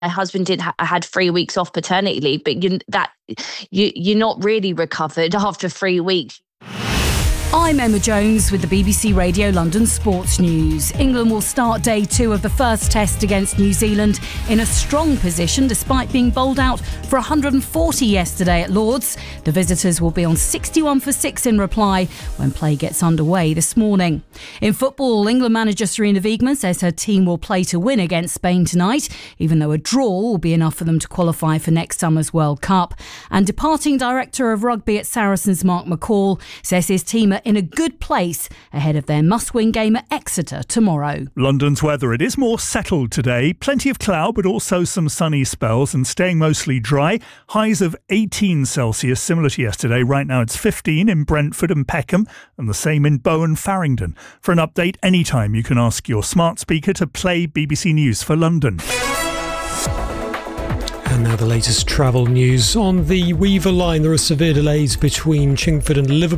husband had 3 weeks off paternity leave, but you're not really recovered after 3 weeks. I'm Emma Jones with the BBC Radio London Sports News. England will start day 2 of the first test against New Zealand in a strong position despite being bowled out for 140 yesterday at Lord's. The visitors will be on 61 for 6 in reply when play gets underway this morning. In football, England manager Sarina Wiegman says her team will play to win against Spain tonight, even though a draw will be enough for them to qualify for next summer's World Cup. And departing director of rugby at Saracens, Mark McCall, says his team are in a good place ahead of their must-win game at Exeter tomorrow. London's weather, it is more settled today. Plenty of cloud, but also some sunny spells and staying mostly dry. Highs of 18 Celsius, similar to yesterday. Right now it's 15 in Brentford and Peckham and the same in Bow and Farringdon. For an update anytime, you can ask your smart speaker to play BBC News for London. And now the latest travel news. On the Weaver line, there are severe delays between Chingford and Liverpool.